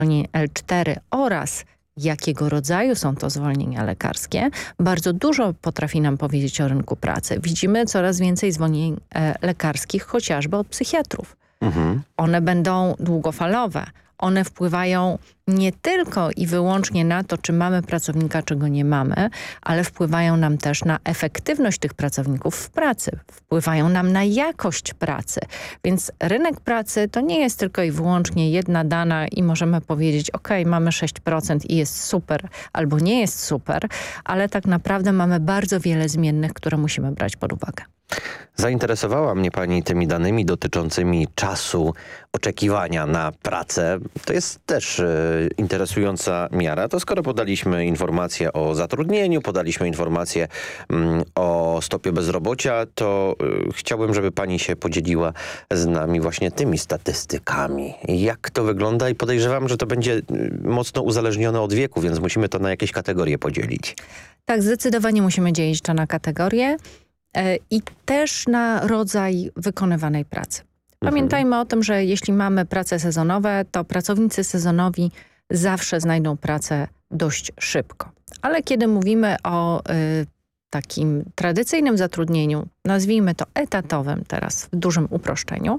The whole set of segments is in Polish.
zwolnień L4 oraz jakiego rodzaju są to zwolnienia lekarskie, bardzo dużo potrafi nam powiedzieć o rynku pracy. Widzimy coraz więcej zwolnień lekarskich, chociażby od psychiatrów. One będą długofalowe. One wpływają nie tylko i wyłącznie na to, czy mamy pracownika, czy go nie mamy, ale wpływają nam też na efektywność tych pracowników w pracy. Wpływają nam na jakość pracy. Więc rynek pracy to nie jest tylko i wyłącznie jedna dana i możemy powiedzieć, ok, mamy 6% i jest super, albo nie jest super, ale tak naprawdę mamy bardzo wiele zmiennych, które musimy brać pod uwagę. Zainteresowała mnie pani tymi danymi dotyczącymi czasu oczekiwania na pracę. To jest też interesująca miara. To skoro podaliśmy informacje o zatrudnieniu, podaliśmy informacje o stopie bezrobocia, to chciałbym, żeby pani się podzieliła z nami właśnie tymi statystykami. Jak to wygląda i podejrzewam, że to będzie mocno uzależnione od wieku, więc musimy to na jakieś kategorie podzielić. Tak, zdecydowanie musimy dzielić to na kategorie. I też na rodzaj wykonywanej pracy. Pamiętajmy o tym, że jeśli mamy prace sezonowe, to pracownicy sezonowi zawsze znajdą pracę dość szybko. Ale kiedy mówimy o takim tradycyjnym zatrudnieniu, nazwijmy to etatowym teraz w dużym uproszczeniu,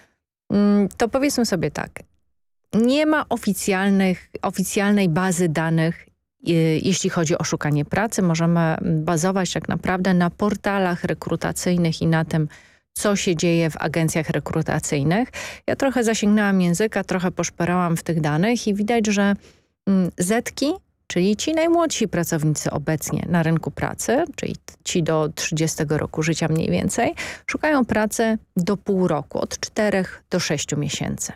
to powiedzmy sobie tak, nie ma oficjalnej bazy danych, jeśli chodzi o szukanie pracy. Możemy bazować tak naprawdę na portalach rekrutacyjnych i na tym, co się dzieje w agencjach rekrutacyjnych. Ja trochę zasięgnęłam języka, trochę poszperałam w tych danych i widać, że Zetki, czyli ci najmłodsi pracownicy obecnie na rynku pracy, czyli ci do 30 roku życia mniej więcej, szukają pracy do pół roku, od 4 do 6 miesięcy.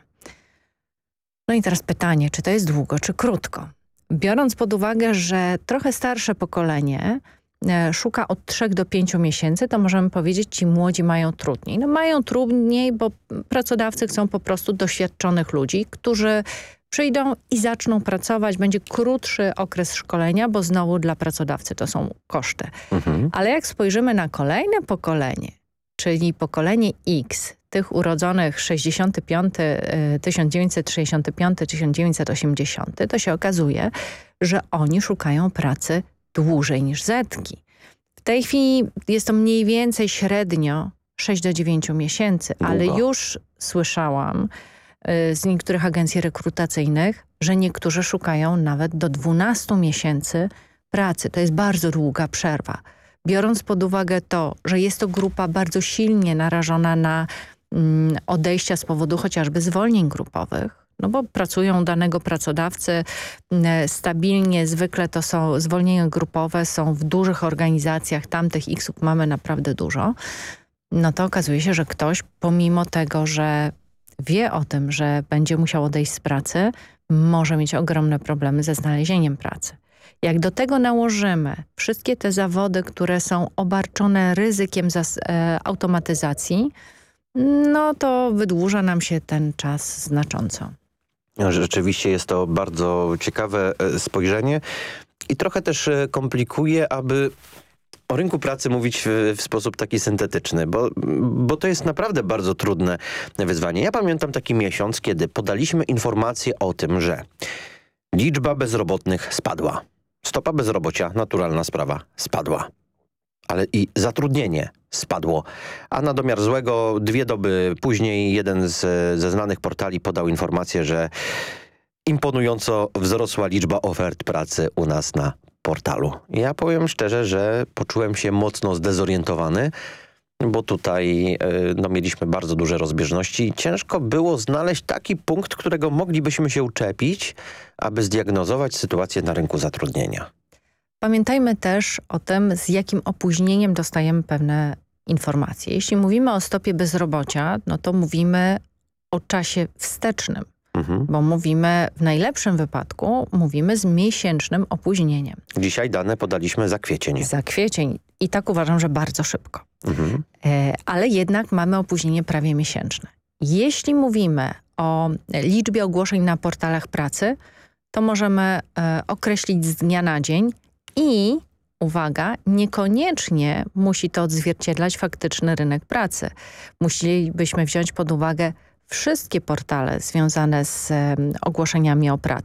No i teraz pytanie, czy to jest długo, czy krótko? Biorąc pod uwagę, że trochę starsze pokolenie szuka od 3 do 5 miesięcy, to możemy powiedzieć, ci młodzi mają trudniej. No mają trudniej, bo pracodawcy chcą po prostu doświadczonych ludzi, którzy przyjdą i zaczną pracować. Będzie krótszy okres szkolenia, bo znowu dla pracodawcy to są koszty. Ale jak spojrzymy na kolejne pokolenie, czyli pokolenie X, tych urodzonych 1965-1980, to się okazuje, że oni szukają pracy dłużej niż Zetki. W tej chwili jest to mniej więcej średnio 6 do 9 miesięcy, ale już słyszałam z niektórych agencji rekrutacyjnych, że niektórzy szukają nawet do 12 miesięcy pracy. To jest bardzo długa przerwa. Biorąc pod uwagę to, że jest to grupa bardzo silnie narażona na odejścia z powodu chociażby zwolnień grupowych, no bo pracują u danego pracodawcy stabilnie, zwykle to są zwolnienia grupowe, są w dużych organizacjach, tamtych X-ów mamy naprawdę dużo, no to okazuje się, że ktoś pomimo tego, że wie o tym, że będzie musiał odejść z pracy, może mieć ogromne problemy ze znalezieniem pracy. Jak do tego nałożymy wszystkie te zawody, które są obarczone ryzykiem automatyzacji, no to wydłuża nam się ten czas znacząco. Rzeczywiście jest to bardzo ciekawe spojrzenie i trochę też komplikuje, aby o rynku pracy mówić w sposób taki syntetyczny, bo to jest naprawdę bardzo trudne wyzwanie. Ja pamiętam taki miesiąc, kiedy podaliśmy informację o tym, że liczba bezrobotnych spadła. Stopa bezrobocia, naturalna sprawa, spadła. Ale i zatrudnienie spadło. A na domiar złego 2 doby później jeden ze znanych portali podał informację, że imponująco wzrosła liczba ofert pracy u nas na portalu. Ja powiem szczerze, że poczułem się mocno zdezorientowany, bo tutaj mieliśmy bardzo duże rozbieżności i ciężko było znaleźć taki punkt, którego moglibyśmy się uczepić, aby zdiagnozować sytuację na rynku zatrudnienia. Pamiętajmy też o tym, z jakim opóźnieniem dostajemy pewne informacje. Jeśli mówimy o stopie bezrobocia, no to mówimy o czasie wstecznym, bo mówimy w najlepszym wypadku, mówimy z miesięcznym opóźnieniem. Dzisiaj dane podaliśmy za kwiecień. Za kwiecień i tak uważam, że bardzo szybko. Ale jednak mamy opóźnienie prawie miesięczne. Jeśli mówimy o liczbie ogłoszeń na portalach pracy, to możemy określić z dnia na dzień i, uwaga, niekoniecznie musi to odzwierciedlać faktyczny rynek pracy. Musielibyśmy wziąć pod uwagę wszystkie portale związane z ogłoszeniami o pracę